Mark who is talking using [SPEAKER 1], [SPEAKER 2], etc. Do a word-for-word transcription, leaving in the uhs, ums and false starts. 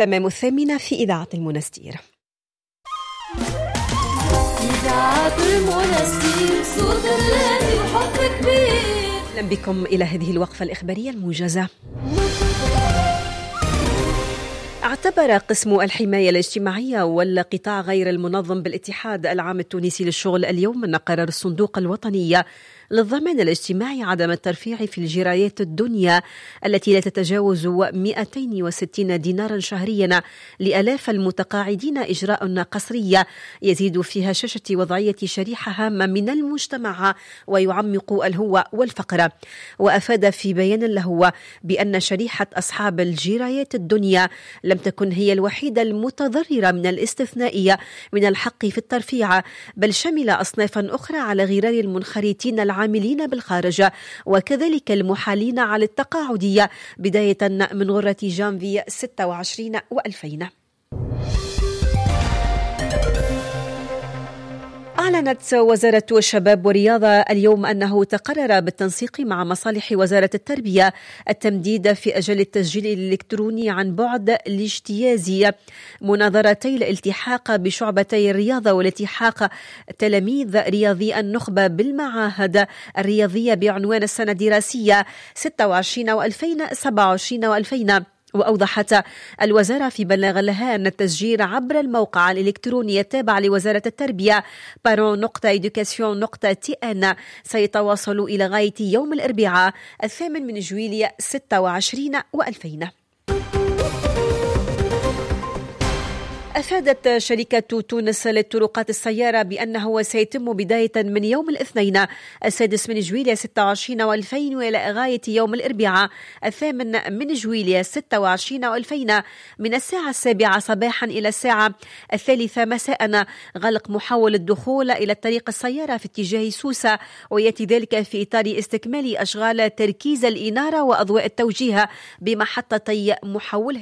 [SPEAKER 1] تمام الثامنة في إذاعة المنستير.
[SPEAKER 2] إذاعة المنستير صوت الذي وحب كبير.
[SPEAKER 1] أهلا بكم إلى هذه الوقفة الإخبارية الموجزة. اعتبر قسم الحماية الاجتماعية والقطاع غير المنظم بالاتحاد العام التونسي للشغل اليوم أن قرار الصندوق الوطني للضمان الاجتماعي عدم الترفيع في الجرايات الدنيا التي لا تتجاوز مئتين وستين دينارا شهريا لآلاف المتقاعدين إجراء قسري يزيد في هشاشة وضعية شريحة هامة من المجتمع ويعمق الهوة والفقر. وأفاد في بيان له بأن شريحة أصحاب الجرايات الدنيا لم تكن هي الوحيدة المتضررة من الاستثنائية من الحق في الترفيع، بل شمل أصنافا أخرى على غرار المنخرطين العاملين بالخارج وكذلك المحالين على التقاعدية بداية من غرة جانفي ستة وعشرين وألفين. أعلنت وزارة الشباب والرياضة اليوم أنه تقرر بالتنسيق مع مصالح وزارة التربية التمديد في أجل التسجيل الإلكتروني عن بعد لاجتياز مناظرتي الالتحاق بشعبتي الرياضة والالتحاق تلاميذ رياضي النخبة بالمعاهد الرياضية بعنوان السنة الدراسية ستة وعشرين وألفين سبعة وعشرين وألفين. وأوضحت الوزارة في بلاغ لها أن التسجيل عبر الموقع الإلكتروني التابع لوزارة التربية بارون نقطة إدوكاسيون نقطة تي إن سيتواصل إلى غاية يوم الأربعاء الثامن من جويلية ستة وعشرين وألفين. أفادت شركة تونس للطرقات السيارة بأنه سيتم بداية من يوم الاثنين السادس من جويلية ستة وعشرين وألفين وإلى غاية يوم الأربعاء الثامن من جويلية ستة وعشرين وألفين من الساعة السابعة صباحا إلى الساعة الثالثة مساء غلق محاول الدخول إلى الطريق السيارة في اتجاه سوسة، ويأتي ذلك في إطار استكمال أشغال تركيز الإنارة وأضواء التوجيه بمحطتي محول